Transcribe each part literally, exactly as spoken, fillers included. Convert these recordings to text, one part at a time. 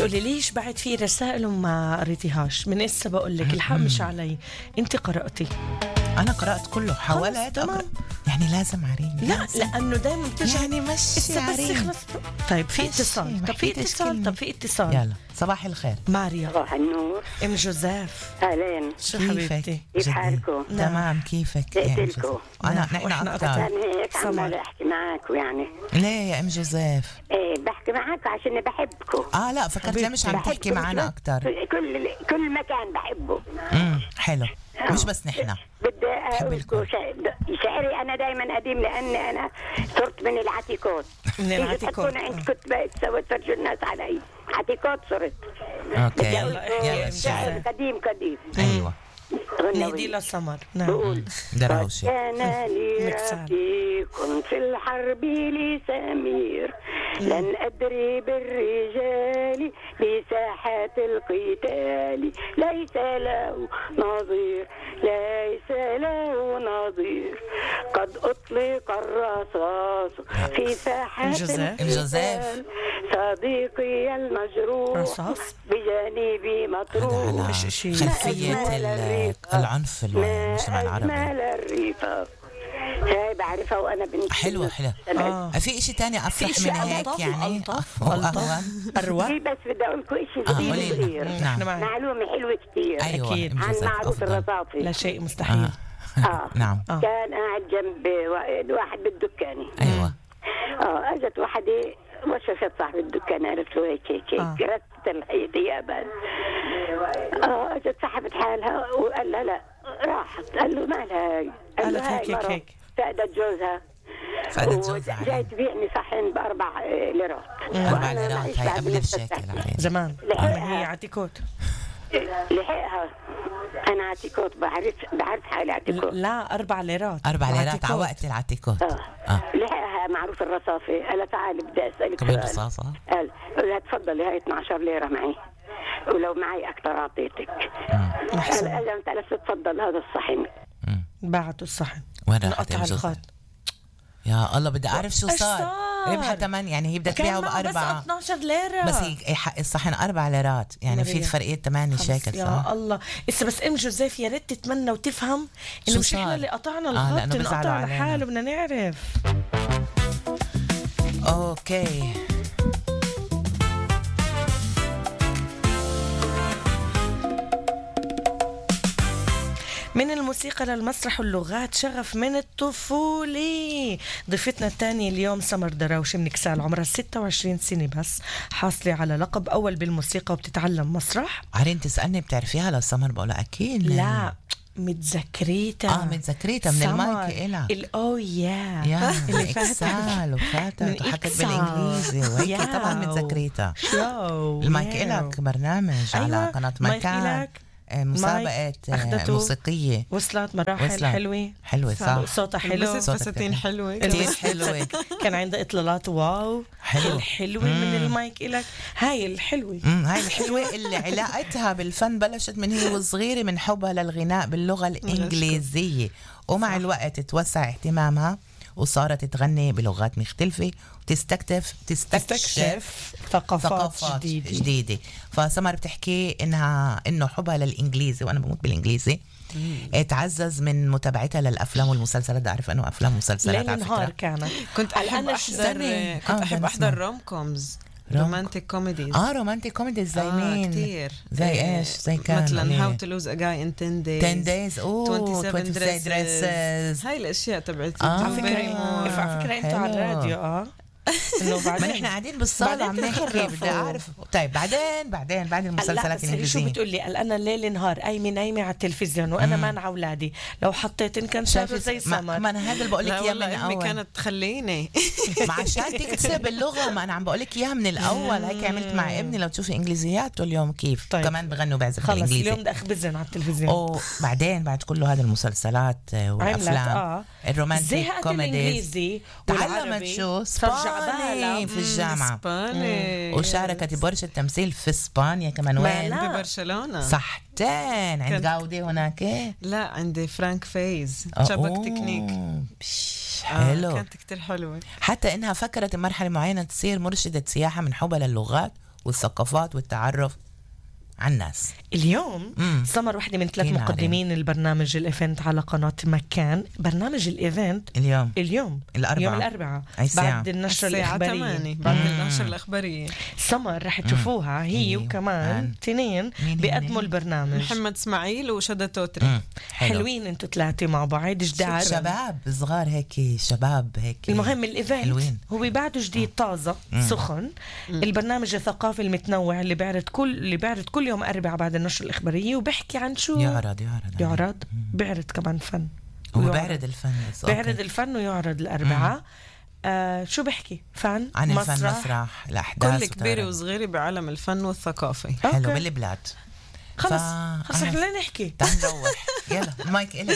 بتقولي ليش بعد في رسائل وما قريتيهاش؟ من هسه بقول لك الحق مش علي، انت قرأتي. انا قرأت كله، حاولت أقرأ. يعني لازم عريني؟ لا لازم. لانه دائما بترجع يعني مشي عريني. خلص. طيب في اتصال، طب في اتصال، طب في اتصال. يلا صباح الخير ماريا. صباح النور. ام جوزيف. اهلين. شو كيفك؟ حبيبتي؟ كيف حالكم؟ تمام. كيفك يا ام لقيتلكوا. جوزيف؟ انا نحن اكثر. انا هيك عمالة احكي معاكم يعني. ليه يا ام جوزيف؟ ايه بحكي معاكم عشان بحبكم. اه لا فكرت ليه مش عم تحكي معنا اكثر. كل كل مكان بحبه. امم حلو. مش بس نحن. بدي اقول لكم شعري انا دائما قديم لاني انا صرت من العتيقات. من العتيقات. انا انت كنت بتسوي تفرجوا الناس علي عتيقات صرت. اوكي يلا شعر قديم قديم. ايوه نهدي لسمر. نعم بقول دراوشي. كان لي رفيق في الحرب لي سمير لن أدري بالرجال بساحات القتال ليس له نظير ليس له نظير قد أطلق الرصاص في ساحات القتال صديقي المجروح رصاص بجانبي مطروح على خلفية العنف في المجتمع العربي. الريفة هاي بعرفها وانا بنت. حلوة حلوة. آه. في إشي تاني أفرح من هيك يعني؟ ألطف أهون أروع. في بس بدي أقول لكم إشي آه كثير كثير. نعم. معلومة حلوة كثير. أيوة. أكيد. عن معروف الرصافي. لا شيء مستحيل. آه. نعم. آه. كان قاعد جنب واحد بالدكان. أيوة. اه اجت واحدة وشفت صاحب الدكان قالت له هيك هيك هيك رست الحيط يابان. اه اجت سحبت حالها وقال لها لا راحت. قال له مالها هاي؟ قال له هيك هيك هيك فقدت جوزها. فقدت جوزها. جاي تبيعني صحن بأربع ليرات. أربع ليرات هاي قبل الشكل عليه زمان. هي عتيقات. لحقها. أنا عتيقات بعرف بعرف حالي عتيقات. لا أربع ليرات. أربع ليرات على وقت العتيقات. آه. آه. لحقها معروف الرصافة. قال تعالي بدي أسألك قبل سؤال. رصاصة. قال لا تفضلي هاي اثنعش ليرة معي ولو معي أكثر أعطيتك. قال أجل أنت لا تتفضل هذا الصحن. بعتوا الصحن. وين راحت الخط؟ يا الله بدي أعرف شو صار. ربحها ثمان يعني هي بدها تبيعه بأربعة. بس اثنعش ليرة. بس هي حق الصحن أربع ليرات يعني في فرقية ثمانية شيكل. يا الله إسا بس ام جوزيف يا ريت تتمنى وتفهم إنه مش إحنا اللي قطعنا الخط. آه نقطع على حاله بدنا نعرف. أوكي من الموسيقى للمسرح واللغات شغف من الطفولة. ضيفتنا الثانية اليوم سمر دراوشي من كسال، عمرها ستة وعشرين سنة بس، حاصلة على لقب أول بالموسيقى وبتتعلم مسرح. عارين تسألني بتعرفيها لسمر؟ بقولها أكيد لا متذكريتها. اه متذكريتها من المايك إلها الأو يا يا إكسال وفاتت وحكت بالإنجليزي وهيك طبعا متذكريتها. المايك إلك برنامج أيوة. على قناة مكان مسابقة موسيقية وصلت مراحل وصلت. حلوة حلوة صح. صوتها حلو، فساتين حلوة كتير حلوة. كان عندها إطلالات واو حلو. الحلوة من المايك إلك. هاي الحلوة هاي الحلوة اللي علاقتها بالفن بلشت من هي وصغيرة من حبها للغناء باللغة الإنجليزية، ومع الوقت توسع اهتمامها وصارت تغني بلغات مختلفة وتستكتف تستكشف ثقافات, ثقافات جديدة. جديدة. فسمر بتحكي إنها إنه حبها للإنجليزي، وأنا بموت بالإنجليزي، تعزز من متابعتها للأفلام والمسلسلات. أعرف إنه أفلام ومسلسلات ليل نهار كانت. كنت أحب أحضر كنت أحب أحضر روم كومز رومانتيك كوميديز. اه رومانتيك كوميديز زي آه مين؟ كتير. زي إيه ايش؟ زي كان مثلا هاو تو لوز ا جاي ان ten days ten days اوه twenty-seven dresses. هاي الاشياء تبعت. آه على فكره على فكره انتوا على الراديو اه انه بعدين ما احنا قاعدين بالصاله عم نحكي. بدي اعرف. طيب بعدين بعدين بعد المسلسلات الانجليزيه شو بتقول لي؟ قال انا ليل نهار قايمه نايمه على التلفزيون وانا ما مع اولادي، لو حطيت ان كان صاروا زي سمر. ما انا هذا اللي بقول لك اياه من اول. اول كانت تخليني ما عشان تكسب اللغه. ما انا عم بقول لك اياها من الاول. هيك عملت مع ابني. لو تشوفي انجليزياته اليوم كيف. طيب. كمان بغنوا بعزف خلص الانجليزي. اليوم بدي اخبزن على التلفزيون. او بعدين بعد كل هذا المسلسلات والافلام آه. الرومانتيك كوميديز تعلمت شو اسباني في الجامعة. اسباني وشاركت بورشة تمثيل في اسبانيا كمان. وين؟ ببرشلونة. صحتين. عند جاودي هناك. لا عندي فرانك فايز شبك تكنيك. حلو. آه كانت كتير حلوة. حتى انها فكرت بمرحلة معينة تصير مرشدة سياحة من حبها للغات والثقافات والتعرف على الناس. اليوم مم. سمر واحدة من ثلاث فينا مقدمين عليه. البرنامج الإيفنت على قناة مكان. برنامج الإيفنت اليوم اليوم الأربعاء. يوم الأربعاء أي ساعة؟ بعد النشرة الساعة الإخبارية. ثمانية بعد النشرة الإخبارية. سمر رح تشوفوها هي هي وكمان وكمان. تنين مين بيقدموا هن؟ البرنامج. محمد اسماعيل وشدى توتري. مم. حلو. حلوين انتوا ثلاثة مع بعض جدار. شباب صغار هيك، شباب هيك. المهم الايفنت حلوين. هو بعده جديد طازة سخن. البرنامج الثقافي المتنوع اللي بيعرض كل اللي بيعرض كل يوم أربعة بعد النشرة الإخبارية وبحكي عن شو يعرض يعرض يعرض بيعرض كمان فن. هو ويعرض. بيعرض الفن بس. بيعرض أوكي. الفن ويعرض الأربعاء. آه شو بحكي فن عن الفن، مسرح. مسرح، الأحداث كل كبيرة وتعرض. وصغيرة بعالم الفن والثقافة. حلو أوكي. بالبلاد. خلص ف- خلص أنا- رح لا نحكي. تعال نروح. يلا المايك إلك.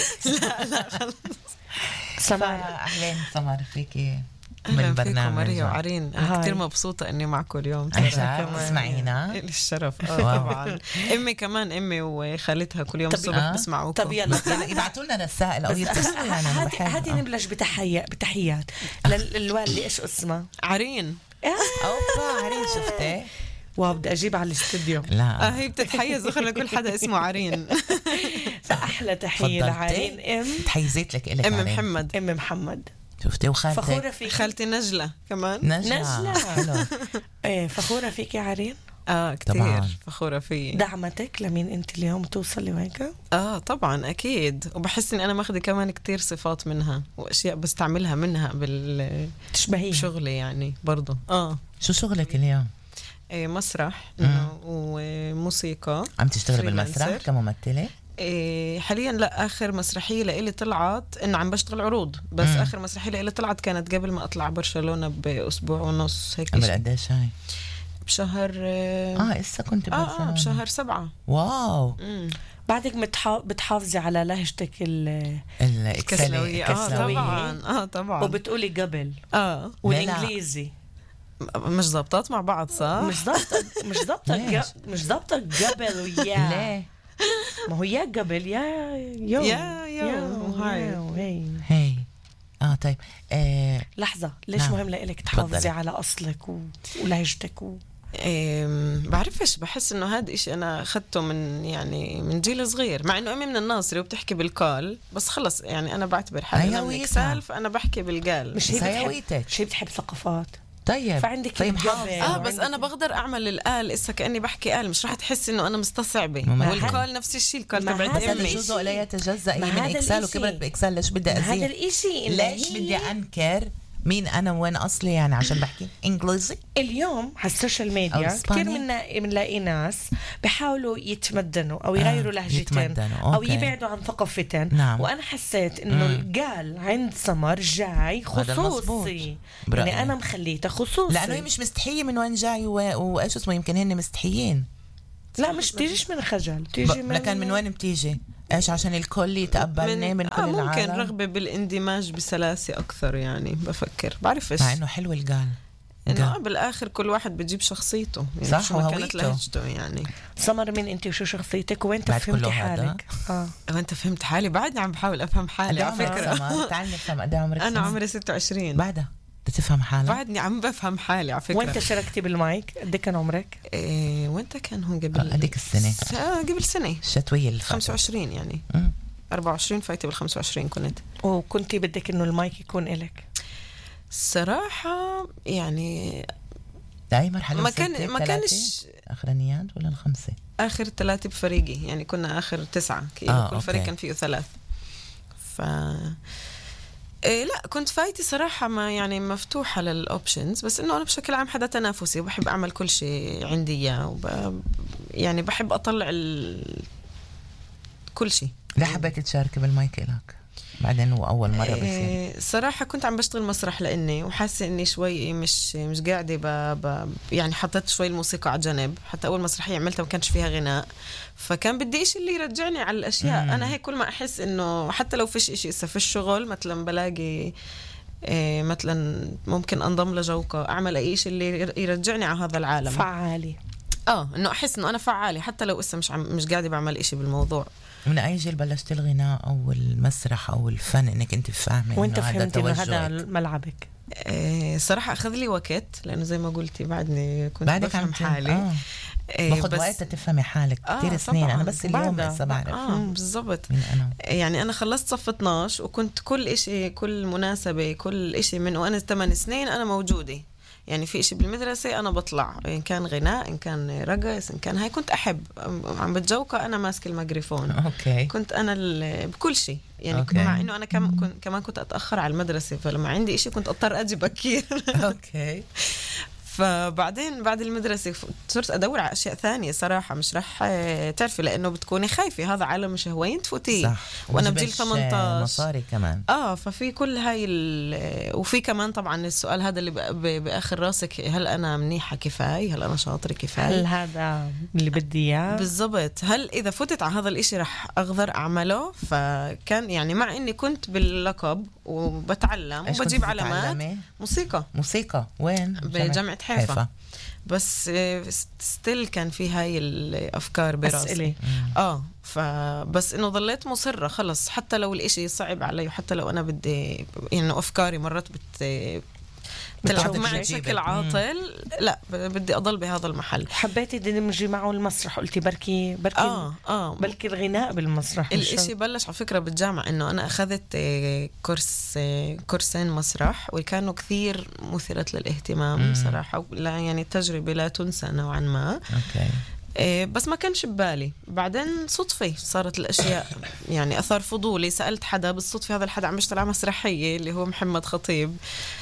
سمر أهلين سمر فيكي أهلا فيكم بالبرنامج. مريا وعرين. هاي. أنا كتير مبسوطة إني معكم اليوم. عن صراحة. جد تسمعينا؟ إلي الشرف. آه واو. طبعا. أمي كمان، أمي وخالتها كل يوم طب- الصبح آه. بسمعوكم. طب يلا يلا يبعتوا لنا رسائل أو يتصلوا يعني أنا هادي بحب. هادي آه. نبلش بتحيات بتحيات للوالدة. ايش اسمها؟ عرين. أوبا عرين شفتي؟ واو بدي اجيب على الاستوديو. آه لا هي بتتحيز أخر لكل حدا اسمه عرين. فاحلى تحيه تفضلتي. لعرين ام تحيزت لك إلك أم عرين. محمد. ام محمد. شفتي وخالتك فخوره فيك. خالتي نجلة كمان. نجلة. نجلة. حلو. ايه فخوره فيك يا عرين. آه كتير طبعاً. فخورة فيه. دعمتك لمين انت اليوم توصلي وهيك. اه طبعا اكيد. وبحس اني انا ماخذه كمان كتير صفات منها واشياء بستعملها منها بال- تشبهيها. بشغلي يعني برضو. اه شو شغلك اليوم؟ إيه مسرح إنه وموسيقى. عم تشتغلي فريلانسر. بالمسرح كممثلة؟ إيه حاليا لا. اخر مسرحيه لإلي طلعت انه عم بشتغل عروض بس. مم. اخر مسرحيه لإلي طلعت كانت قبل ما اطلع برشلونه باسبوع ونص هيك قبل شيء. قديش هاي؟ بشهر اه, اه لسه كنت آه, آه ببرشلونة. بشهر سبعة. واو مم. بعدك متحا... بتحافظي على لهجتك ال... الكسلوية. اه كسلوية. طبعا. اه طبعا. وبتقولي قبل اه والانجليزي مش ضابطات مع بعض صح؟ مش ضابطه مش ضابطه ليش؟ ج- مش ضابطه قبل ويا. ليه؟ ما هو يا قبل يا يوم يا يوم، وهاي. وهي. هي اه طيب آه لحظة ليش نعم. مهم لإلك تحافظي تفضلي. على أصلك و... ولهجتك و... أم، بعرفش بحس انه هذا إشي انا اخذته من يعني من جيل صغير مع انه امي من الناصري وبتحكي بالقال بس خلص يعني انا بعتبر حالي هي انا من هويتها. اكسال فانا بحكي بالقال. مش هي بتحب سيويتك. مش هي بتحب ثقافات. طيب فعندك طيب القبل. حافظة. اه بس وعندك- انا بقدر اعمل القال اسا كاني بحكي قال مش راح تحس انه انا مستصعبه. ما والقال نفس الشيء القال ما تبعت هذا هذا امي. جزء لا يتجزأ. ما هي من هذا إكسال الإشي. وكبرت بإكسال. ليش بدي هذا أزيد؟ الإشي إنه ليش هي- بدي أنكر مين أنا وين أصلي يعني عشان بحكي إنجليزي؟ اليوم على السوشيال أو ميديا إسباني. كثير منا بنلاقي ناس بحاولوا يتمدنوا او يغيروا آه، لهجتين يتمدنوا، او أوكي. يبعدوا عن ثقافتين. نعم. وانا حسيت انه مم. القال عند سمر جاي هذا المزبوط. خصوصي. برأيي. يعني انا مخليته خصوصي لأنه هي مش مستحية من وين جاي و- وإيش اسمه يمكن هن مستحيين. لا مش بتيجيش من خجل ب... بتيجي من لكن من وين بتيجي؟ إيش عشان الكل يتقبلني من, من كل آه ممكن العالم؟ رغبه بالاندماج بسلاسه اكثر يعني بفكر بعرفش مع إنه حلو القال. انه قال. بالاخر كل واحد بجيب شخصيته يعني صح، شو ما كانت وهويته. لهجته يعني. سمر مين انت وشو شخصيتك وين بعد تفهمتي كله هذا؟ حالك؟ اه وانت فهمت حالي بعدني عم بحاول افهم حالي قد على عمرك فكره. سما؟ تعال نفهم قد عمرك انا سما؟ عمري ستة وعشرين. بعدها بدك تفهم حالك. بعدني عم بفهم حالي على فكره. وانت شاركتي بالمايك قد كان عمرك؟ إيه وانت كان هون قبل هذيك السنة س- آه قبل سنه الشتوية اللي فاتت. خمسة وعشرين يعني مم. أربعة وعشرين فايته بال خمسة وعشرين كنت. وكنتي بدك انه المايك يكون إلك؟ الصراحه يعني هاي مرحلة ما وصلتي كان ما ثلاثة كانش أخرانيات ولا الخمسة؟ اخر ثلاثه بفريقي يعني كنا اخر تسعه كيلو آه، كل فريق أوكي. كان فيه ثلاث. ف إيه لا كنت فايتي صراحة ما يعني مفتوحة للأوبشنز بس إنه أنا بشكل عام حدا تنافسي وبحب أعمل كل شيء عندي إياه وب... يعني بحب أطلع ال... كل شيء. لا حبيت تشاركي بالمايك إلك بعدين هو أول مرة بصير. إيه صراحة كنت عم بشتغل مسرح لإني وحاسة إني شوي مش مش قاعدة ب... ب... يعني حطيت شوي الموسيقى على جنب. حتى أول مسرحية عملتها ما كانش فيها غناء فكان بدي إشي اللي يرجعني على الأشياء. مم. أنا هيك كل ما أحس إنه حتى لو فيش إشي إسا في الشغل مثلا بلاقي إيه مثلا ممكن أنضم لجوقة أعمل أي شيء اللي يرجعني على هذا العالم. فعالي. آه إنه أحس إنه أنا فعالة حتى لو إسا مش عم مش قاعدة بعمل إشي بالموضوع. من أي جيل بلشت الغناء أو المسرح أو الفن إنك أنت فاهمة وانت إنه هذا فهمتي انه هذا توجهك؟ ملعبك؟ إيه صراحة أخذ لي وقت، لأنه زي ما قلتي بعدني كنت بعدك بفهم عم حالي. آه. إيه باخد وقت تفهمي حالك كتير آه سنين. طبعاً. أنا بس اليوم لسه بعرف. آه بالضبط. أنا. يعني أنا خلصت صف اثناشر وكنت كل إشي، كل مناسبة، كل إشي من وأنا ثمان سنين أنا موجودة. يعني في إشي بالمدرسة أنا بطلع، إن كان غناء، إن كان رقص، إن كان هاي، كنت أحب عم بتجوقة أنا ماسك الميكروفون. أوكي. كنت أنا بكل شيء يعني. أوكي. مع إنه أنا كم كن كمان كنت أتأخر على المدرسة، فلما عندي إشي كنت أضطر أجي بكير. أوكي. فبعدين بعد المدرسة صرت أدور على أشياء ثانية صراحة، مش رح تعرفي، لأنه بتكوني خايفة هذا عالم مش هوين تفوتيه. صح. وأنا بجيل ثمانية عشر مصاري كمان. آه ففي كل هاي ال... وفي كمان طبعا السؤال هذا اللي ب... ب... بآخر راسك، هل أنا منيحة كفاية؟ هل أنا شاطرة كفاية؟ هل هذا اللي بدي إياه؟ بالضبط. هل إذا فتت على هذا الإشي رح أقدر أعمله؟ فكان يعني مع إني كنت باللقب وبتعلم وبجيب علامات. موسيقى. موسيقى وين؟ بجامعة حيفا. حيفا. بس ستيل كان في هاي الأفكار براسي. آه فبس إنه ظليت مصرة خلص، حتى لو الإشي صعب علي، وحتى لو أنا بدي يعني أفكاري مرات بت تلعب معي بشكل عاطل، لا بدي أضل بهذا المحل. حبيتي تدمجي معه المسرح؟ قلتي بركي بركي آه آه بلكي الغناء بالمسرح. الإشي بلش على فكرة بالجامعة، إنه أنا أخذت كورس كورسين مسرح، وكانوا كثير مثيرة للاهتمام. مم. صراحة لا يعني تجربة لا تنسى نوعا ما. أوكي. إيه بس ما كانش ببالي. بعدين صدفة صارت الأشياء، يعني أثار فضولي، سألت حدا بالصدفة، هذا الحدا عم يشتغل على مسرحية اللي هو محمد خطيب،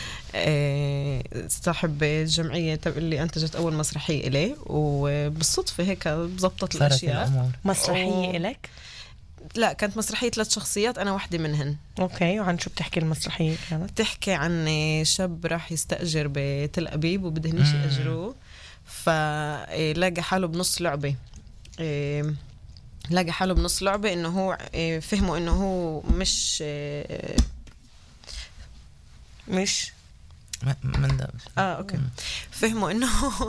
صاحب الجمعية اللي أنتجت أول مسرحية إليه، وبالصدفة هيك زبطت الأشياء. مسرحية و... إلك؟ لا كانت مسرحية ثلاث شخصيات، أنا واحدة منهن. أوكي. وعن شو بتحكي المسرحية كانت؟ تحكي عن شاب راح يستأجر بتل أبيب وبدهنيش يأجروه، فلاقى حاله بنص لعبة. لاقى حاله بنص لعبة إنه هو فهموا إنه هو مش مش من ده. اه اوكي. فهموا انه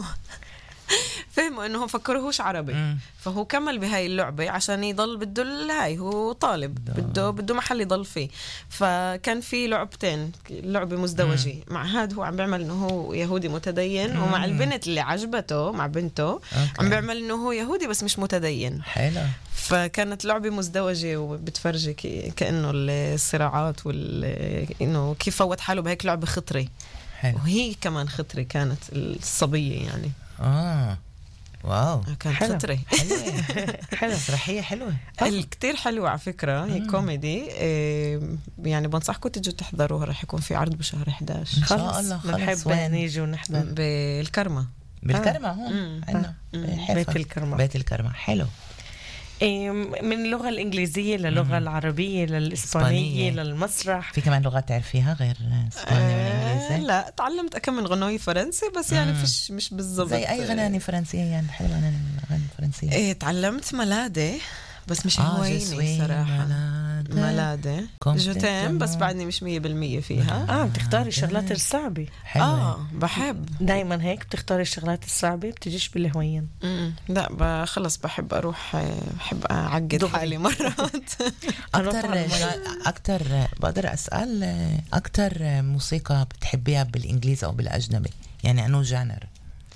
فهموا انه فكروهوش عربي. مم. فهو كمل بهاي اللعبة عشان يضل بده هاي، هو طالب بده بده محل يضل فيه. فكان في لعبتين، لعبة مزدوجة. مم. مع هاد هو عم بيعمل انه هو يهودي متدين. مم. ومع البنت اللي عجبته مع بنته. أوكي. عم بيعمل انه هو يهودي بس مش متدين. حلو. فكانت لعبة مزدوجة وبتفرجي كأنه الصراعات وال انه كيف فوت حاله بهيك لعبة خطري. حلو. وهي كمان خطري كانت الصبية يعني. آه واو كانت حلو. خطري. حلوة. حلوة مسرحية حلوة. الكتير حلوة على فكرة. هي كوميدي. إيه يعني بنصحكم تجوا تحضروها، رح يكون في عرض بشهر إحدى عشر إن شاء الله. بنحب نيجي ونحضر بالكرمة. بالكرمة هون عندنا بيت الكرمة. بيت الكرمة حلو. من اللغة الإنجليزية للغة العربية للإسبانية للمسرح. في كمان لغات تعرفيها غير إسبانية والإنجليزية؟ آه لا تعلمت كم من غنوي فرنسي بس يعني مم. فيش مش بالضبط زي أي غناني فرنسية يعني. حلوة الغناني الفرنسية. إيه تعلمت ملادة بس مش هوايني آه صراحة. ملادة جوتين بس بعدني مش مية بالمية فيها. اه بتختاري الشغلات الصعبة. اه بحب دايما هيك بتختاري الشغلات الصعبة، بتجيش بالهوين. لا خلص بحب اروح، بحب اعقد حالي مرات. اكتر اكتر بقدر اسال اكتر موسيقى بتحبيها بالانجليزي او بالاجنبي؟ يعني انو جانر؟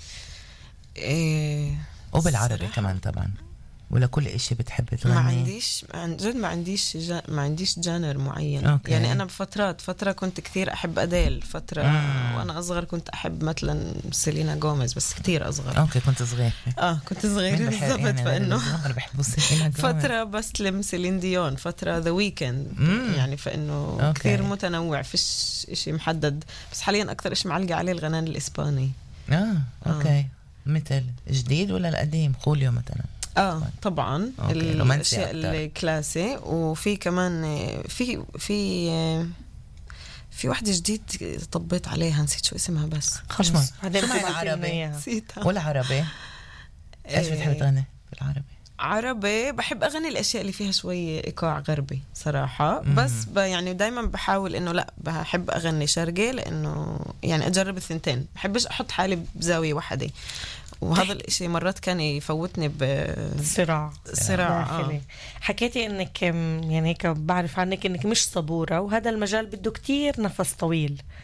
ايه وبالعربي صراحة. كمان طبعا، ولا كل إشي بتحبي تغني؟ ما عنديش عن جد ما عنديش جا ما عنديش جانر معين. أوكي. يعني أنا بفترات فترة كنت كثير أحب أديل فترة. آه. وأنا أصغر كنت أحب مثلا سيلينا غوميز بس كثير أصغر. أوكي كنت صغير. آه كنت صغير بالضبط. يعني فإنه أنا بحب سيلينا غوميز. فترة بسلم سيلين ديون، فترة ذا ويكند. يعني فإنه أوكي. كثير متنوع، فيش إشي محدد. بس حاليا أكثر إشي معلقة عليه الغنان الإسباني. آه أوكي. آه. مثل جديد ولا القديم؟ خوليو مثلا؟ اه طبعا الاشياء الكلاسي. وفي كمان في في في واحدة جديد طبيت عليها نسيت شو اسمها بس خلص بعدين العربي نسيتها. ولا عربي؟ ايش بتحب تغني بالعربي؟ عربي بحب اغني الاشياء اللي فيها شوي ايقاع غربي صراحه. مم. بس يعني دايما بحاول انه لا بحب اغني شرقي، لانه يعني اجرب الثنتين، بحبش احط حالي بزاويه واحده. وهذا الاشي مرات كان يفوتني بصراع صراع آه. حكيتي انك يعني هيك بعرف عنك انك مش صبورة، وهذا المجال بده كتير نفس طويل،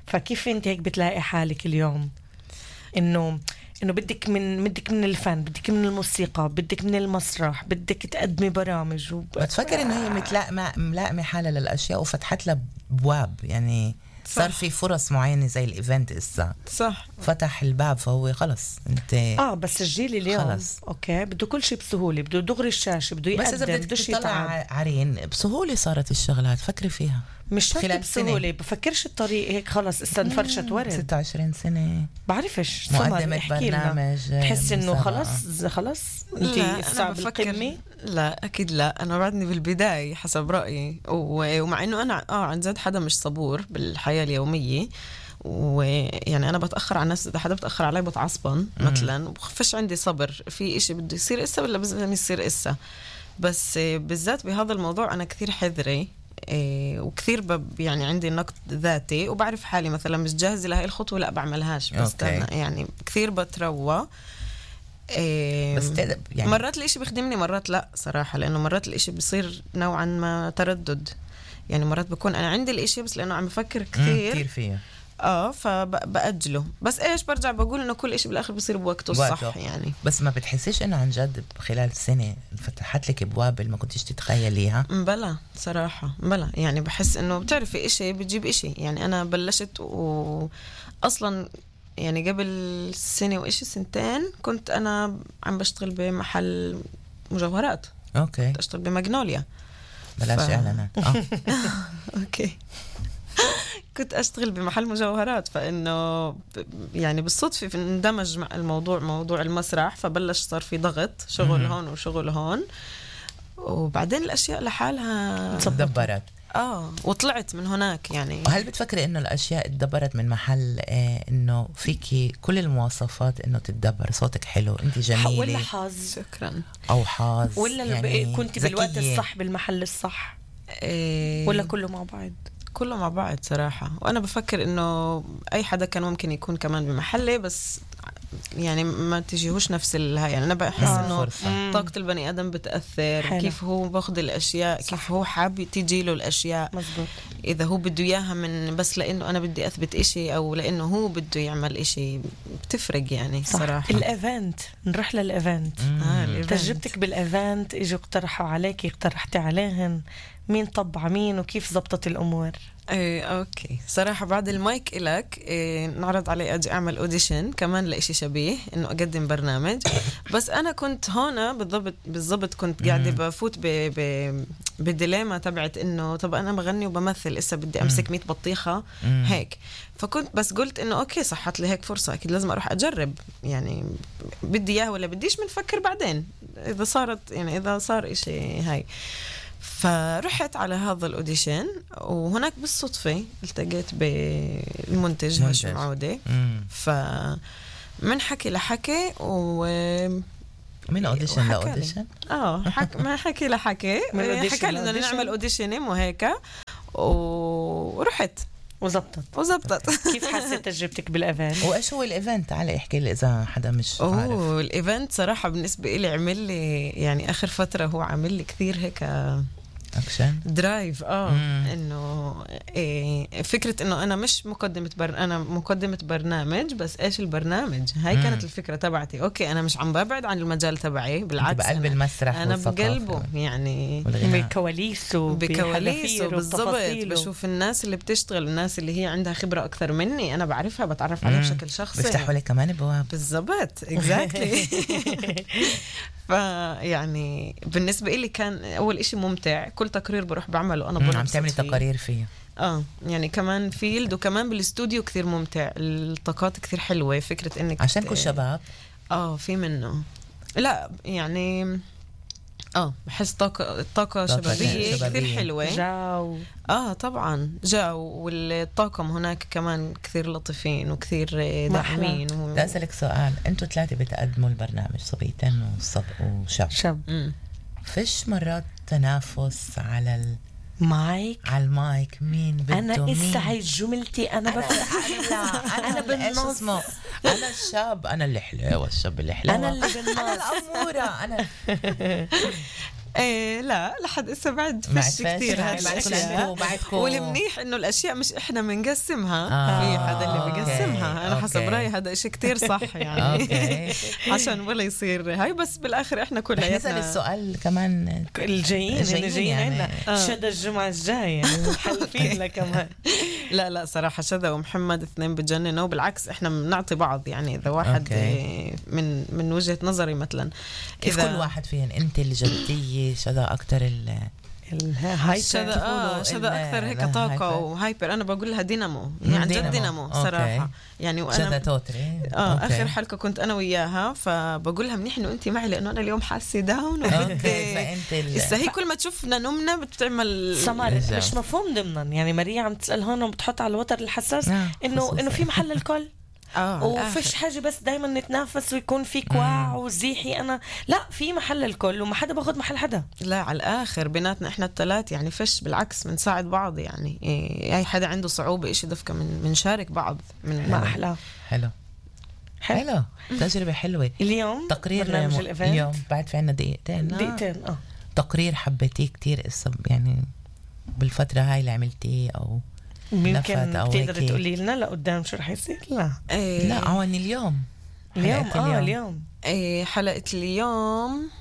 فكيف انت هيك بتلاقي حالك اليوم انه انه بدك من بدك من الفن، بدك من الموسيقى، بدك من المسرح، بدك تقدمي برامج وب... بتفكر انه هي متلائمه ملائمه حالها للاشياء وفتحت لها ابواب، يعني صار في فرص معينه زي الايفنت اسا صح فتح الباب، فهو خلص انت اه بس الجيل اليوم خلص. اوكي بده كل شيء بسهوله، بده دغري الشاشه، بده بس اذا يقدم، بدك بدوش تطلع يتعب. عرين بسهوله صارت الشغلات، فكري فيها مش شرط خلال بسهوله، بفكرش الطريق هيك خلص اسا انفرشت ورد. ستة وعشرين سنه بعرفش سمر مقدمة احكي لنا، برنامج تحس انه مسابقة. خلص خلص انت لا الساعه انا بفكر بالقمه؟ لا اكيد لا، انا بعدني بالبدايه حسب رايي، و- ومع انه انا اه عن جد حدا مش صبور بالحياه اليوميه، ويعني انا بتاخر على الناس، اذا حدا بتاخر علي بتعصبن مثلا، وفش عندي صبر في إشي بده يصير اسا ولا لازم يصير اسا. بس آه، بالذات بهذا الموضوع انا كثير حذرة، إيه، وكثير بب يعني عندي نقد ذاتي، وبعرف حالي مثلا مش جاهزة لهي الخطوة لا بعملهاش، بس أوكي. يعني كثير بتروى. إيه، بس تقدر- يعني مرات الاشي بيخدمني مرات لا صراحة، لأنه مرات الاشي بيصير نوعا ما تردد، يعني مرات بكون أنا عندي الاشي بس لأنه عم بفكر مم، كثير كتير فيها اه فبأجله، بس ايش برجع بقول انه كل اشي بالاخر بصير بوقته الصح وقته. يعني. بس ما بتحسيش انه عن جد خلال سنه فتحت لك ابواب اللي ما كنتيش تتخيليها؟ بلا صراحة بلا، يعني بحس انه بتعرفي اشي بتجيب اشي، يعني انا بلشت واصلا يعني قبل سنة وإشي سنتين كنت انا عم بشتغل بمحل مجوهرات، اوكي كنت اشتغل بماجنوليا. بلاش ف- اعلانات اه اوكي كنت اشتغل بمحل مجوهرات، فانه ب- يعني بالصدفه اندمج مع الموضوع موضوع المسرح، فبلش صار في ضغط شغل مم. هون وشغل هون، وبعدين الاشياء لحالها تدبرت. اه وطلعت من هناك يعني. وهل بتفكري انه الاشياء تدبرت من محل آه انه فيكي كل المواصفات انه تتدبر، صوتك حلو، انت ولا جميله حظ شكرا. او حظ ولا يعني كنت بالوقت ذكية. الصح بالمحل الصح إيه ولا كله مع بعض؟ كله مع بعض صراحة، وأنا بفكر إنه أي حدا كان ممكن يكون كمان بمحله، بس يعني ما تجيهوش نفس الهاي، يعني أنا بحس آه، إنه فرصة. طاقة البني آدم بتأثر، حلو. كيف هو باخد الأشياء، صح. كيف هو حاب تيجي له الأشياء، مزبوط. إذا هو بده إياها من بس لأنه أنا بدي أثبت إشي أو لأنه هو بده يعمل إشي، بتفرق يعني صح. صراحة. الايفنت، نروح للايفنت. آه الإيفنت. تجربتك بالايفنت، اجوا اقترحوا عليكي، اقترحتي عليهن، مين طب على مين وكيف زبطت الامور؟ ايه اوكي صراحة بعد المايك إلك إيه نعرض علي اجي اعمل اوديشن كمان لإشي شبيه انه اقدم برنامج، بس انا كنت هون بالضبط بالضبط كنت قاعدة بفوت ب ب بالديليما تبعت انه طب انا بغني وبمثل، اسا بدي امسك مية بطيخة هيك، فكنت بس قلت انه اوكي صحت لي هيك فرصة اكيد لازم اروح اجرب، يعني بدي اياه ولا بديش بنفكر بعدين اذا صارت يعني اذا صار إشي هاي. فرحت على هذا الأوديشن، وهناك بالصدفة التقيت بالمنتج هاشم عودة، فمن حكي لحكي و من اوديشن وحكى لاوديشن لي. اه حك... ما حكي لحكي من audition حكى لي بدنا لaudition. نعمل اوديشن وهيك، ورحت وزبطت. وزبطت. كيف حسيت تجربتك بالايفنت؟ وايش هو الايفنت؟ على احكي لي اذا حدا مش عارف. اوه الايفنت صراحة بالنسبة لي عمل لي يعني اخر فترة هو عامل لي كثير هيك اكشن درايف اه مم. انه إيه فكره انه انا مش مقدمه بر... انا مقدمه برنامج، بس ايش البرنامج هاي مم. كانت الفكره تبعتي. اوكي انا مش عم ببعد عن المجال تبعي، بالعكس بقلب أنا... المسرح انا والثقافة بقلبه يعني والغناء. بكواليسه بكواليسه بالضبط، وبتفاصيله. بشوف الناس اللي بتشتغل، الناس اللي هي عندها خبره اكثر مني انا بعرفها بتعرف عليها مم. بشكل شخصي، بيفتحوا لك كمان ابواب. بالضبط اكزاكتلي. فيعني بالنسبة لي كان أول إشي ممتع، كل تقرير بروح بعمله أنا مم، بنبسط عم تعملي فيه. تقارير فيه. اه يعني كمان فيلد وكمان بالاستوديو كثير ممتع، الطاقات كثير حلوة، فكرة إنك عشان كل شباب اه في منه لا يعني اه بحس طاقة طاقة شبابية شبابية. كثير حلوة. جاو اه طبعا جاو، والطاقم هناك كمان كثير لطيفين وكثير داعمين و... بدي اسالك سؤال، انتوا ثلاثه بتقدموا البرنامج صبيتين وصب وشاب، شاب مم. فيش مرات تنافس على ال... مايك. على المايك مين بده انا مين؟ اسا هاي جملتي انا بفتح انا أنا بالنص بالنص. اسمه انا الشاب، انا اللي حلوه والشاب اللي حلوه، انا اللي بالنص. انا الاموره انا ايه لا لحد هسه بعد ما فيش كثير هاي الاشياء. والمنيح انه الاشياء مش احنا بنقسمها، آه. في حدا اللي بقسمها. أوكي. انا حسب أوكي. رايي هذا إشي كتير صح يعني. أوكي. عشان ولا يصير هاي، بس بالاخر احنا رح نسأل كلياتنا السؤال كمان الجايين اللي جايين جايين يعني. عنا آه. شدا الجمعة الجاية يعني محلفين لك كمان. لا لا صراحة شذا ومحمد اثنين بتجننوا، بالعكس احنا بنعطي بعض يعني. إذا واحد أوكي. من من وجهة نظري مثلا كيف كل واحد فيهم؟ انت الجدية شذا اكتر ال الهايبر شذا اه شذا اكثر هيك طاقة وهايبر. انا بقول لها دينامو يعني، عن جد دينامو صراحة يعني. شذا وانا توتري اه اخر حلقة كنت انا وياها، فبقول لها منيح انه انت معي لانه انا اليوم حاسة داون وبدي. فانت هسه هي كل ما تشوفنا نمنا بتعمل سمر مش مفهوم ضمنا يعني. ماريا عم تسأل هون وبتحط على الوتر الحساس آه. انه انه في محل الكل اه وفيش حاجة بس دايما نتنافس ويكون في كواع وزيحي. أنا لا، في محل الكل وما حدا باخد محل حدا. لا على الآخر بيناتنا إحنا الثلاث يعني فش، بالعكس بنساعد بعض يعني. إيه أي حدا عنده صعوبة إشي دفكة من منشارك بعض من ما أحلى. حلو حلو تجربة حلوة. اليوم تقرير برنامج م... الإيفنت اليوم بعد في عنا دقيقتين دقيقتين اه تقرير حبيتيه كتير اسم يعني بالفترة هاي اللي عملتيه أو يمكن أو بتقدري تقولي لنا لقدام شو رح يصير؟ لا إيه لا عواني اليوم اليوم حلقة اه اليوم. اليوم إيه حلقة اليوم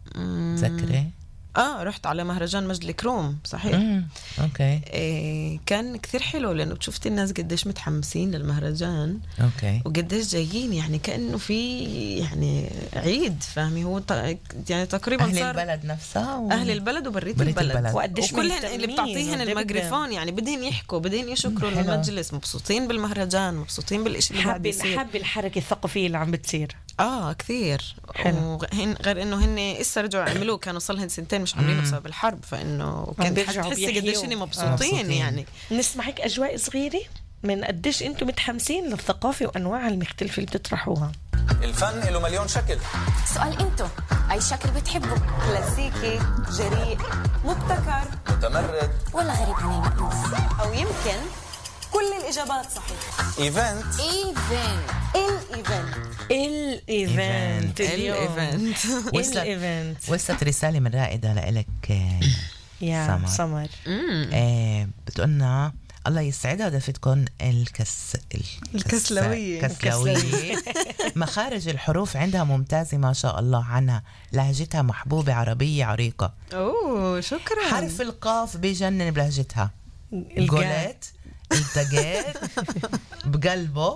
تذكري؟ اه رحت على مهرجان مجد الكروم صحيح. امم اوكي إيه كان كثير حلو لانه شفت الناس قديش متحمسين للمهرجان اوكي وقديش جايين يعني كانه في يعني عيد فاهمي. هو ط... يعني تقريبا اهل صار البلد نفسها و... اهل البلد وبريت بريت البلد, البلد. وقديش وكلهن اللي مهتمين بتعطيهن وده الميكروفون يعني بدهن يحكوا بدهن يشكروا حلو. المجلس، مبسوطين بالمهرجان مبسوطين بالإشي اللي قاعد حابة يصير. حابة الحركة الثقافية اللي عم بتصير. اه كثير حلو. وهن غير انه هن اسا رجعوا عملوه، كانوا صار لهم سنتين مش عاملينه بسبب الحرب، فانه كانت بيرجعوا حتحسي قديش بيحيوا. هن آه، مبسوطين مبسوطين. يعني. نسمعك أجواء صغيرة من قديش أنتم متحمسين للثقافة وأنواعها المختلفة اللي بتطرحوها. الفن له مليون شكل. سؤال انتو اي شكل بتحبوا؟ كلاسيكي، جريء، مبتكر، متمرد، ولا غريب عن المألوف؟ أو يمكن كل الإجابات صحيحة. ايفنت ايفنت الإيفنت الإيفنت اليوم الايفنت وصلت الإيفنت وصلت رسالة من رائدة لإلك يا سمر. سمر آه بتقولنا الله يسعدها دفتكم الكس الكسلوية. الكسلوية مخارج الحروف عندها ممتازة ما شاء الله عنها، لهجتها محبوبة عربية عريقة. اوه شكرا. حرف القاف بيجنن بلهجتها. قلت التقيت بقلبه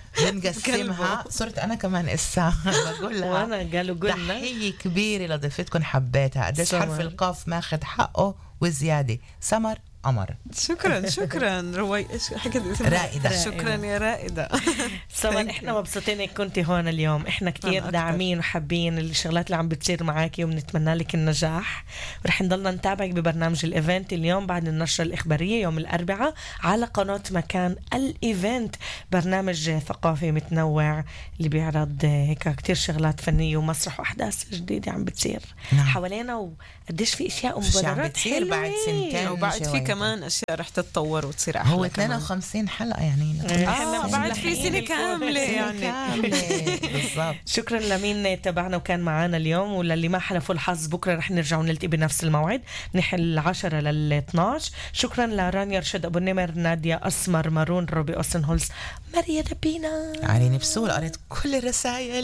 بنقسمها. صرت أنا كمان إسا بقول لها وأنا قالوا قلنا تحية كبيرة لضيفتكم حبيتها قديش سمر. حرف القاف ماخد حقه وزيادة. سمر قمر. شكرا شكرا روي ايش حكيت رائدة. شكرا يا رائدة. سمر احنا مبسوطين انك كنتي هون اليوم. احنا كتير أكتر. داعمين وحابين الشغلات اللي عم بتصير معاكي وبنتمنى لك النجاح، ورح نضلنا نتابعك ببرنامج الايفنت اليوم بعد النشرة الإخبارية يوم الأربعاء على قناة مكان. الايفنت برنامج ثقافي متنوع اللي بيعرض هيك كتير شغلات فنية ومسرح وأحداث جديدة عم بتصير نعم. حوالينا، وقديش في اشياء في عم ومبادرات بتصير حلوة بعد سنتين. وبعد في شوي. كمان اشياء رح تتطور وتصير احلى. هو كمان. اثنين وخمسين حلقة يعني اه بعد في سنة كاملة يعني. كاملة بالضبط. شكرا لمين تابعنا وكان معنا اليوم، وللي ما حلفوا الحظ بكره رح نرجع ونلتقي بنفس الموعد نحن العشرة لل اثناشر. شكرا لرانيا رشد ابو النمر، نادية اسمر، مارون، روبي اوسنهولز، ماريا دبينا، علي نفسول. قريت كل الرسائل.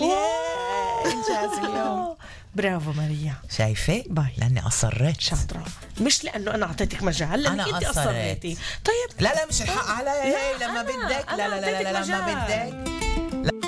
انجاز اليوم. برافو ماريا. شايفة؟ باي. لأني أصريت. شاطرة، مش لأنه أنا أعطيتك مجال، لأنك أنا أنت أصريت. أصريتي. طيب لا لا مش الحق علي. لا، لما أنا- بدك. أنا لا لا لا أعطيتك لا لما مجال. بدك